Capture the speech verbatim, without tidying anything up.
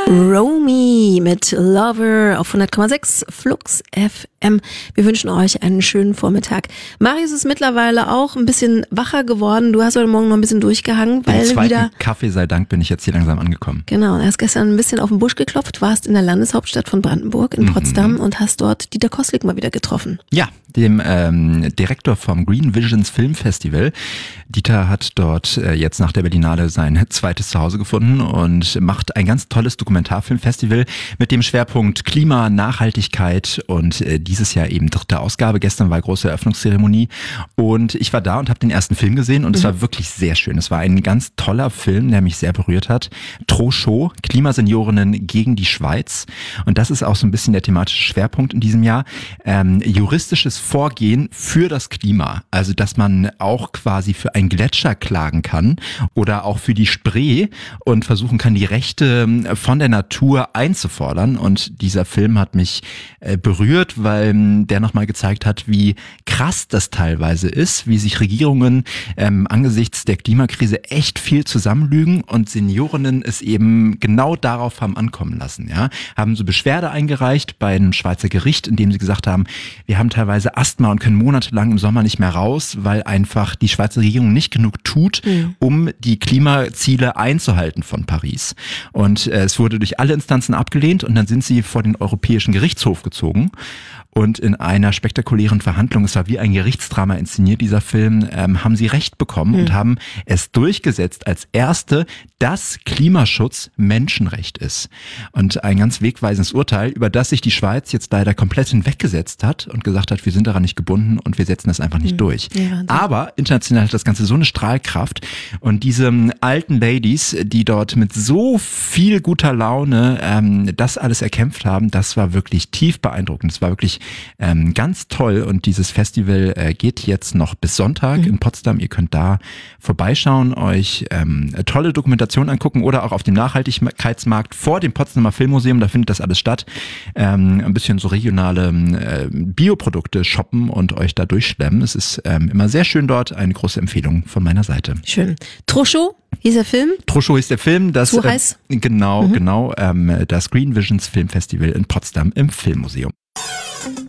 Romy mit Lover auf hundert Komma sechs Flux F M. Wir wünschen euch einen schönen Vormittag. Marius ist mittlerweile auch ein bisschen wacher geworden. Du hast heute Morgen noch ein bisschen durchgehangen, weil Den zweiten wieder Kaffee sei Dank bin ich jetzt hier langsam angekommen. Genau, du hast gestern ein bisschen auf den Busch geklopft, warst in der Landeshauptstadt von Brandenburg, in Potsdam, mhm. und hast dort Dieter Kostlik mal wieder getroffen. Ja, dem ähm, Direktor vom Green Visions Film Festival. Dieter hat dort äh, jetzt nach der Berlinale sein zweites Zuhause gefunden und macht ein ganz tolles Dokumentarfilmfestival mit dem Schwerpunkt Klima, Nachhaltigkeit und äh, dieses Jahr eben dritte Ausgabe. Gestern war große Eröffnungszeremonie und ich war da und habe den ersten Film gesehen und mhm. es war wirklich sehr schön. Es war ein ganz toller Film, der mich sehr berührt hat. Trocho, Klimaseniorinnen gegen die Schweiz, und das ist auch so ein bisschen der thematische Schwerpunkt in diesem Jahr. Ähm, juristisches Vorgehen für das Klima, also dass man auch quasi für einen Gletscher klagen kann oder auch für die Spree und versuchen kann, die Rechte von der Natur einzufordern. Und dieser Film hat mich äh, berührt, weil der nochmal gezeigt hat, wie krass das teilweise ist, wie sich Regierungen ähm, angesichts der Klimakrise echt viel zusammenlügen und Seniorinnen es eben genau darauf haben ankommen lassen. Ja, haben so Beschwerde eingereicht bei einem Schweizer Gericht, in dem sie gesagt haben, wir haben teilweise Asthma und können monatelang im Sommer nicht mehr raus, weil einfach die Schweizer Regierung nicht genug tut, mhm. um die Klimaziele einzuhalten von Paris. Und äh, es wurde durch alle Instanzen abgelehnt und dann sind sie vor den Europäischen Gerichtshof gezogen. Und in einer spektakulären Verhandlung, es war wie ein Gerichtsdrama inszeniert, dieser Film, ähm, haben sie Recht bekommen mhm. und haben es durchgesetzt als erste, dass Klimaschutz Menschenrecht ist. Und ein ganz wegweisendes Urteil, über das sich die Schweiz jetzt leider komplett hinweggesetzt hat und gesagt hat, wir sind daran nicht gebunden und wir setzen das einfach nicht mhm. durch. Ja, aber international hat das Ganze so eine Strahlkraft und diese alten Ladies, die dort mit so viel guter Laune ähm, das alles erkämpft haben, das war wirklich tief beeindruckend. Das war wirklich Ähm, ganz toll, und dieses Festival äh, geht jetzt noch bis Sonntag mhm. in Potsdam. Ihr könnt da vorbeischauen, euch ähm, tolle Dokumentation angucken oder auch auf dem Nachhaltigkeitsmarkt vor dem Potsdamer Filmmuseum, da findet das alles statt. Ähm, ein bisschen so regionale äh, Bioprodukte shoppen und euch da durchschlemmen. Es ist ähm, immer sehr schön dort, eine große Empfehlung von meiner Seite. Schön. Trocho hieß der Film? Trocho hieß der Film. Das, Zu heiß? Äh, genau, mhm. genau. Ähm, das Green Visions Film Festival in Potsdam im Filmmuseum.